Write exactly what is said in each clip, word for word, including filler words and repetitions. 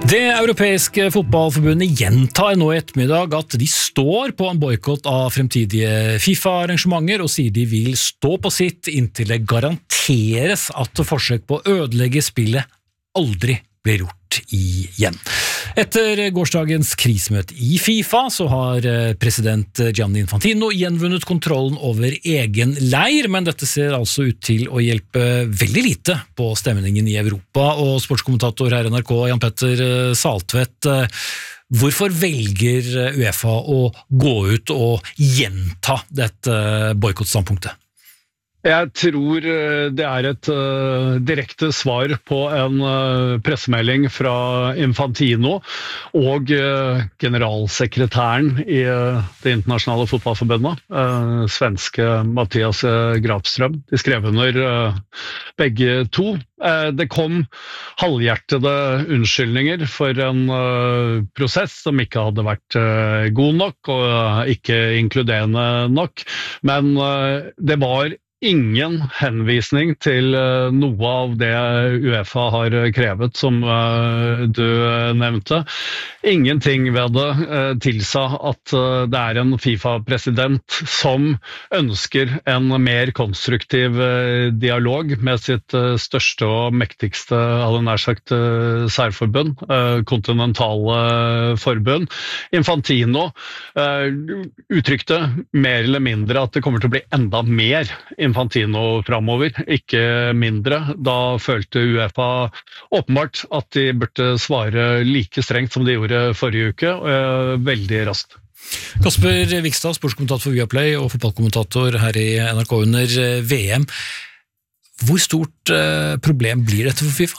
Det europeiske fotballforbundet gjentar nå I ettermiddag at de står på en boykott av fremtidige FIFA-arrangementer og sier de vil stå på sitt inntil det garanteres at forsøk på å ødelegge spillet aldri blir gjort igjen. Etter gårsdagens krisemøte I FIFA så har president Gianni Infantino gjenvunnet kontrollen over egen leir, men dette ser altså ut til å hjelpe veldig lite på stemningen I Europa, og sportskommentator her I N R K, Jan Petter Saltvedt, hvorfor velger UEFA å gå ut og gjenta dette boikottstandpunktet? Jeg tror det er et uh, direkte svar på en uh, pressemelding fra Infantino og uh, generalsekretæren I uh, det internasjonale fotballforbundet, uh, svenske Mattias Grafström. De skrev under uh, begge to. Uh, det kom halvhjertede unnskyldninger for en uh, prosess som ikke hadde vært uh, god nok og uh, ikke inkluderende nok, men uh, det var ingen henvisning til uh, noe av det UEFA har krevet, som uh, du nevnte. Ingenting ved det uh, tilsa at uh, det er en FIFA-president som ønsker en mer konstruktiv uh, dialog med sitt uh, største og mektigste, hadde nær sagt, uh, særforbund, uh, kontinentale uh, forbund. Infantino uh, uttrykte mer eller mindre at det kommer til å bli enda mer Infantino framover, ikke mindre. Da følte UEFA åpenbart at de burde svare like strengt som de gjorde forrige uke, og veldig raskt. Kasper Vikstad, sportskommentator for Viaplay og fotballkommentator her I N R K under V M. Hvor stort eh, problem blir dette for FIFA?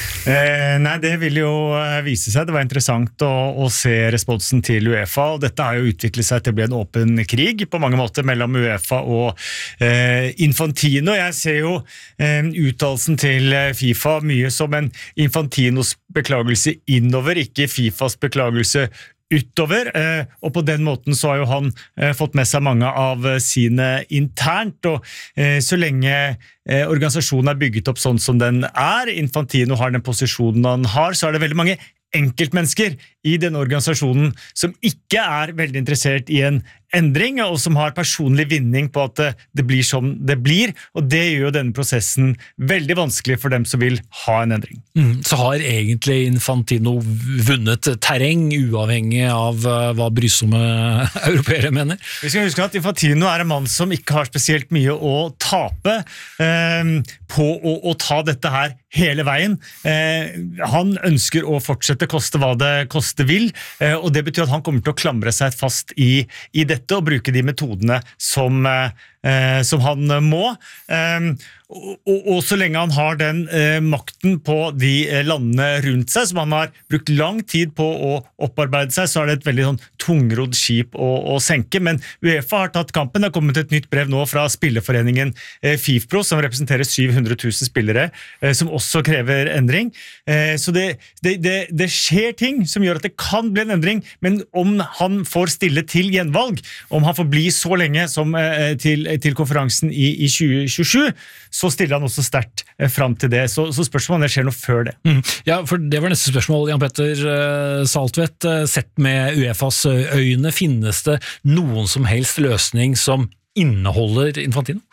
Eh, nei, det vil jo vise seg. Det var interessant å, å se responsen til UEFA, og dette har jo utviklet seg til å bli en åpen krig på mange måter mellom UEFA og eh, Infantino. Jeg ser jo eh, uttalelsen til FIFA mye som en Infantinos beklagelse innover, ikke FIFAs beklagelse utover, og på den måten så har jo han fått med seg mange av sine internt, og så lenge organisasjonen er bygget opp sånn som den er, Infantino har den posisjonen han har, så er det veldig mange enkeltmennesker I den organisasjonen som ikke er veldig interessert I en endring, og som har personlig vinning på at det blir som det blir, og det gjør jo denne prosessen veldig vanskelig for dem som vil ha en endring. Mm, så har egentlig Infantino vunnet terreng, uavhengig av hva brysomme europeere mener? Vi skal huske at Infantino er en mann som ikke har spesielt mye å tape eh, på å, å ta dette her hele veien. Eh, han ønsker å fortsette koste hva det koste vil, eh, og det betyr at han kommer til å klamre seg fast I, I dette og bruke de metodene som, eh, som han må. Eh, og, og, og så lenge han har den eh, makten på de landene rundt seg, som han har brukt lang tid på å opparbeide seg, så er det et veldig sånn, tungrodd skip å, å senke. Men UEFA har tatt kampen. Det har kommet et nytt brev nå fra spilleforeningen eh, FIFPro, som representerer syv hundre tusen spillere, eh, som også krever endring. Eh, så det, det, det, det skjer ting som gjør at det kan bli en endring, men om han får stille til gjenvalg, om han får bli så lenge som eh, til, til konferansen I, I tjue tjuesju, så stiller han også sterkt eh, frem til det. Så, så spørsmålet om det skjer noe før det. Mm. Ja, for det var neste spørsmål, Jan Petter uh, Saltvedt. Uh, sett med UEFAs øyne, finnes det noen som helst løsning som inneholder Infantino?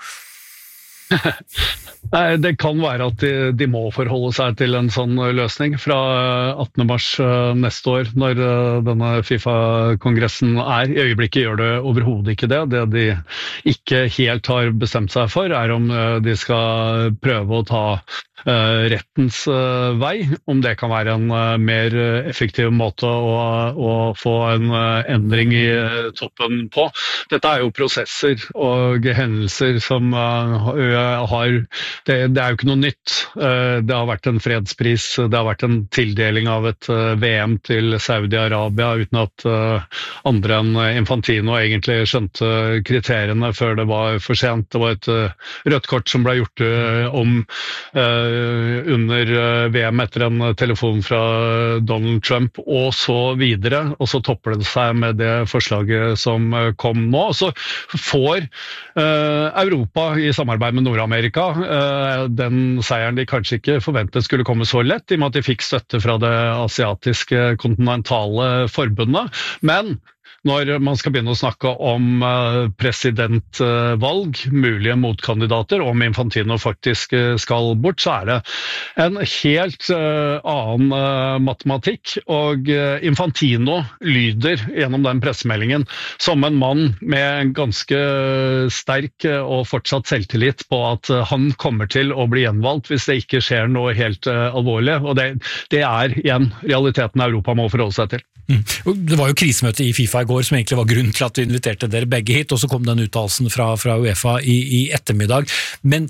Nei, det kan være at de, de må forholde seg til en sånn løsning fra attende mars neste år, når denne FIFA-kongressen er. I øyeblikket gjør det overhodet ikke det. Det de ikke helt har bestemt seg for, er om de skal prøve å ta uh, rettens uh, vei, om det kan være en uh, mer effektiv måte å, å få en uh, endring I uh, toppen på. Dette er jo prosesser og hendelser som uh, har det, det er jo ikke noe nytt. Det har vært en fredspris, det har vært en tildeling av et V M til Saudi-Arabia uten at andre enn Infantino egentlig skjønte kriteriene før det var for sent. Det var et rødt kort som ble gjort om under V M etter en telefon fra Donald Trump og så videre, og så topper det seg med det forslaget som kom nå. Så får Europa i samarbeid med Nord-Amerika den seieren de kanskje ikke forventet skulle komme så lett, i og med at de fikk støtte fra det asiatiske kontinentale forbundet. Men når man skal begynne å snakke om presidentvalg, mulige motkandidater, om Infantino faktisk skal bort, så er det en helt annen matematikk. Og Infantino lyder gjennom den pressemeldingen som en mann med ganske sterk og fortsatt selvtillit på at han kommer til å bli gjenvalgt hvis det ikke skjer noe helt alvorlig. Og det, det er igjen realiteten Europa må forholde seg til. Mm. Det var jo krisemøte i FIFA i går som egentlig var grunnen til at vi inviterte dere begge hit, og så kom den uttalelsen fra, fra UEFA i, i ettermiddag. Men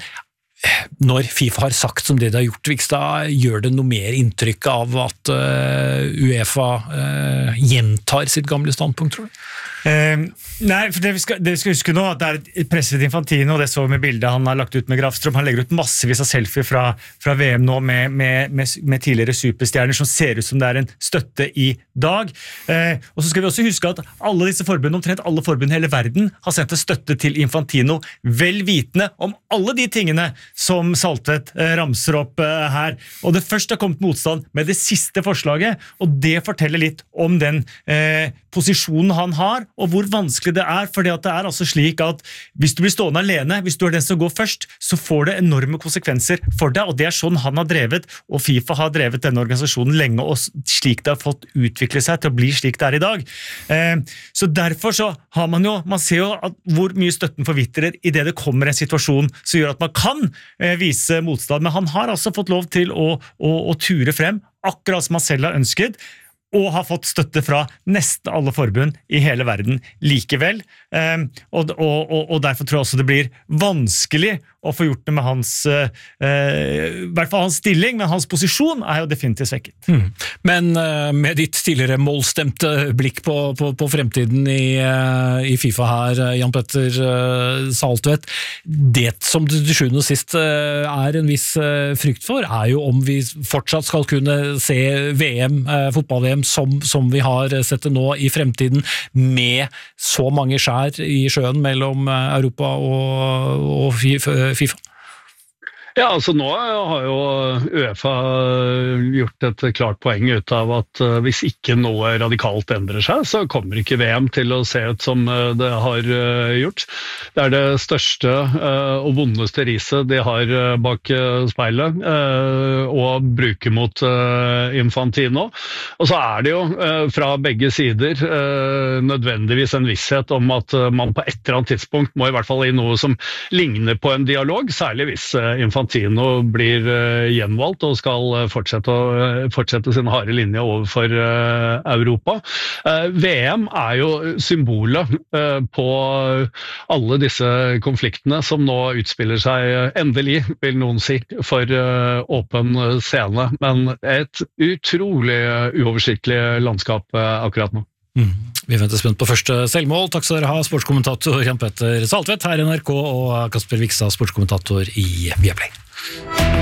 når FIFA har sagt som det de har gjort, Vikstad, gjør det noe mer inntrykk av at uh, UEFA uh, gjentar sitt gamle standpunkt, tror du? Uh, nei, for det vi, skal, det vi skal huske nå, at det er et president Infantino, og det så vi med bildet han har lagt ut med Grafstrøm, han legger ut massevis av selfie fra, fra V M nå med, med, med, med tidligere superstjerner som ser ut som det er en støtte i dag. Uh, og så skal vi også huske at alle disse forbundene, omtrent alle forbund i hele verden, har sendt en støtte til Infantino, vel vitende om alle de tingene som Saltvedt uh, ramser opp uh, her. Og det først har kommet motstand med det siste forslaget, og det forteller litt om den uh, posisjonen han har, og hvor vanskelig det er, fordi at det er altså slik at hvis du blir stående alene, hvis du er den som går først, så får det enorme konsekvenser for deg, og det er sånn han har drevet, og FIFA har drevet denne organisasjonen lenge, og slik det har fått utvikle seg til å bli slik det er i dag. Eh, så derfor så har man jo, man ser jo at hvor mye støtten forvitrer i det det kommer en situasjon som gjør at man kan eh, vise motstand, men han har altså fått lov til å, å, å ture frem, akkurat som han selv har ønsket, og har fått støtte fra nesten alle forbund i hele verden likevel. Um, og, og, og derfor tror jeg også det blir vanskelig å få gjort det med hans, uh, i hvert fall hans stilling, men hans posisjon er jo definitivt svekket. Mm. Men uh, med ditt tidligere målstemte blikk på, på, på fremtiden i, uh, i FIFA her, Jan Petter uh, Saltvedt, det som til sjuende og sist uh, er en viss uh, frykt for, er jo om vi fortsatt skal kunne se V M, uh, fotball-V M, Som, som vi har sett det nå i fremtiden, med så mange skjær i sjøen mellom Europa og, og FIFA. Ja, altså nå har jo UEFA gjort et klart poeng ut av at hvis ikke noe radikalt endrer seg, så kommer ikke V M til å se ut som det har gjort. Det er det største og vondeste riset de har bak speilet, og bruker mot Infantino. Og så er det jo fra begge sider nødvendigvis en visshet om at man på et eller annet tidspunkt må i hvert fall i noe som ligner på en dialog, særlig hvis Infantino Infantino blir uh, gjenvalgt og skal uh, fortsette, uh, fortsette sin harde linje overfor uh, Europa. Uh, V M er jo symbolet uh, på alle disse konfliktene som nå utspiller seg uh, endelig, vil noen si, for uh, åpen scene. Men et utrolig uh, uoversiktlig landskap uh, akkurat nå. Mm. Vi venter spent på første selvmål. Takk skal dere ha, sportskommentator Jan Petter Saltvedt her i N R K og Kasper Vikstad, sportskommentator i Viaplay.